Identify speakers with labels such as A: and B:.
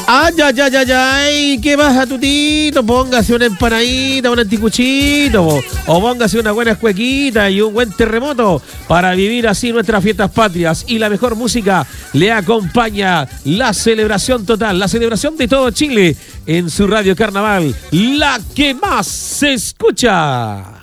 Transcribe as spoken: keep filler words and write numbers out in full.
A: Ay, ay, ay, ay, ay, ¿qué pasa, tutito? Póngase una empanadita, un anticuchito, po. O póngase una buena escuequita y un buen terremoto para vivir así nuestras fiestas patrias. Y la mejor música le acompaña, la celebración total, la celebración de todo Chile en su Radio Carnaval, la que más se escucha.